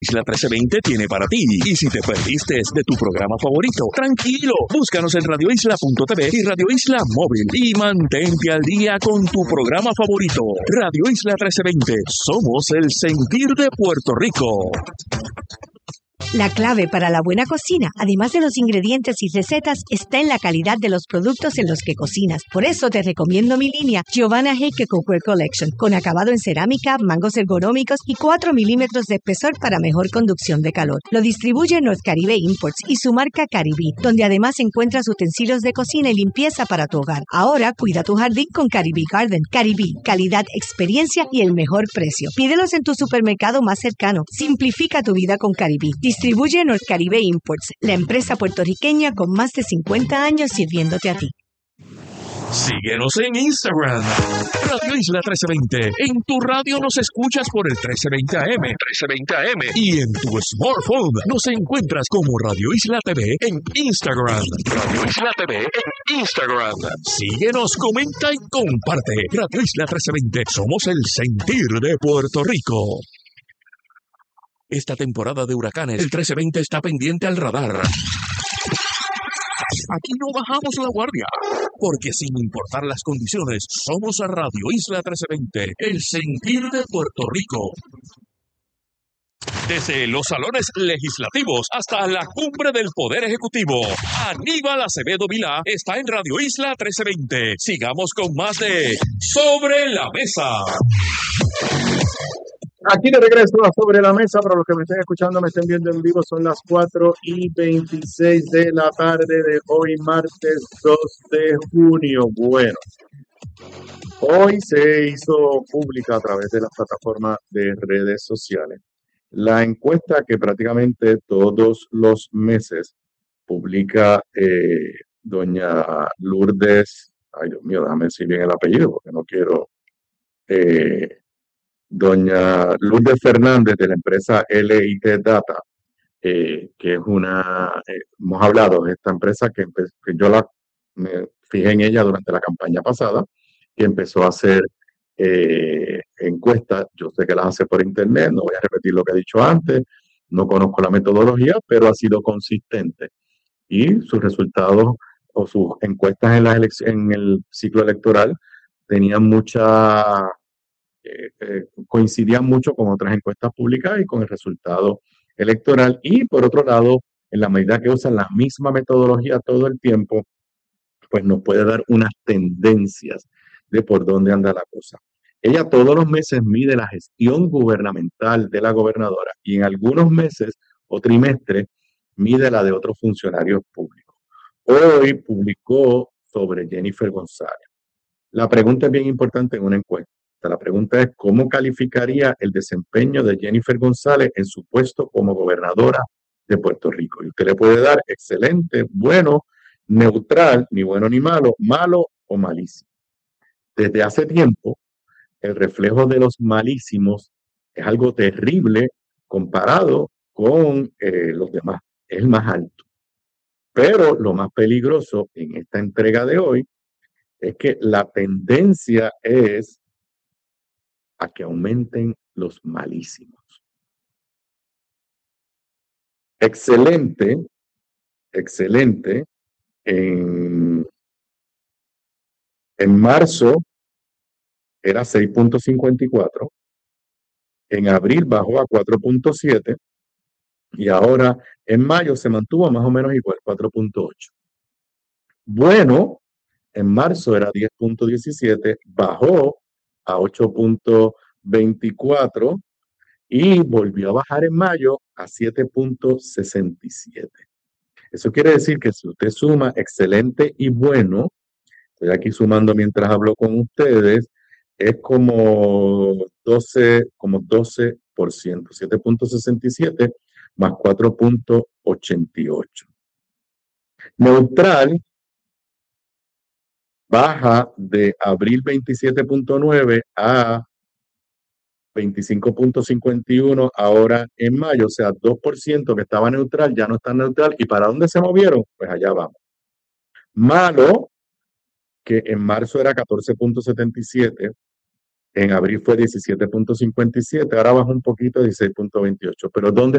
Isla 1320 tiene para ti. Y si te perdiste de tu programa favorito, tranquilo, búscanos en radioisla.tv y Radio Isla Móvil y mantente al día con tu programa favorito. Radio Isla 1320, somos el sentir de Puerto Rico. La clave para la buena cocina, además de los ingredientes y recetas, está en la calidad de los productos en los que cocinas. Por eso te recomiendo mi línea Giovanna Heike Cookware Collection, con acabado en cerámica, mangos ergonómicos y 4 milímetros de espesor para mejor conducción de calor. Lo distribuye North Caribe Imports y su marca Caribí, donde además encuentras utensilios de cocina y limpieza para tu hogar. Ahora cuida tu jardín con Caribí Garden. Caribí, calidad, experiencia y el mejor precio. Pídelos en tu supermercado más cercano. Simplifica tu vida con Caribí. Distribuye North Caribe Imports, la empresa puertorriqueña con más de 50 años sirviéndote a ti. Síguenos en Instagram, Radio Isla 1320. En tu radio nos escuchas por el 1320 AM. Y en tu smartphone nos encuentras como Radio Isla TV en Instagram. Radio Isla TV en Instagram. Síguenos, comenta y comparte. Radio Isla 1320. Somos el sentir de Puerto Rico. Esta temporada de huracanes, el 1320 está pendiente al radar. Aquí no bajamos la guardia, porque sin importar las condiciones, somos a Radio Isla 1320, el sentir de Puerto Rico. Desde los salones legislativos hasta la cumbre del Poder Ejecutivo, Aníbal Acevedo Vilá está en Radio Isla 1320. Sigamos con más de Sobre la Mesa. Aquí de regreso a Sobre la Mesa. Para los que me estén escuchando, me estén viendo en vivo, son las 4:26 de la tarde de hoy, martes 2 de junio. Bueno, hoy se hizo pública a través de las plataformas de redes sociales la encuesta que prácticamente todos los meses publica doña Lourdes, ay Dios mío, déjame decir bien el apellido porque no quiero... doña Lourdes Fernández de la empresa LIT Data, que es hemos hablado de esta empresa que yo me fijé en ella durante la campaña pasada, que empezó a hacer encuestas. Yo sé que las hace por internet, no voy a repetir lo que he dicho antes, no conozco la metodología, pero ha sido consistente. Y sus resultados o sus encuestas en el ciclo electoral tenían coincidían mucho con otras encuestas públicas y con el resultado electoral. Y por otro lado, en la medida que usan la misma metodología todo el tiempo, pues nos puede dar unas tendencias de por dónde anda la cosa. Ella todos los meses mide la gestión gubernamental de la gobernadora y en algunos meses o trimestres mide la de otros funcionarios públicos. Hoy publicó sobre Jennifer González. La pregunta es bien importante en una encuesta. La pregunta es, ¿cómo calificaría el desempeño de Jennifer González en su puesto como gobernadora de Puerto Rico? Y usted le puede dar excelente, bueno, neutral, ni bueno ni malo, malo o malísimo. Desde hace tiempo, el reflejo de los malísimos es algo terrible comparado con los demás. Es el más alto. Pero lo más peligroso en esta entrega de hoy es que la tendencia es a que aumenten los malísimos. Excelente. En marzo era 6.54, en abril bajó a 4.7 y ahora en mayo se mantuvo más o menos igual, 4.8. Bueno, en marzo era 10.17, bajó a 8.24 y volvió a bajar en mayo a 7.67. Eso quiere decir que si usted suma excelente y bueno, estoy aquí sumando mientras hablo con ustedes, es como 12%, 7.67 más 4.88. Neutral baja de abril 27.9 a 25.51 ahora en mayo, o sea, 2% que estaba neutral, ya no está neutral. ¿Y para dónde se movieron? Pues allá vamos. Malo, que en marzo era 14.77, en abril fue 17.57, ahora baja un poquito a 16.28. Pero ¿dónde